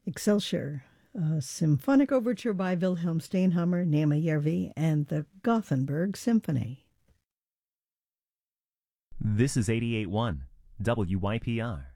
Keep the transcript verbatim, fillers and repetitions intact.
Excelsior, a symphonic overture by Wilhelm Steinhammer, Nema Järvi, and the Gothenburg Symphony. This is eighty-eight point one W Y P R,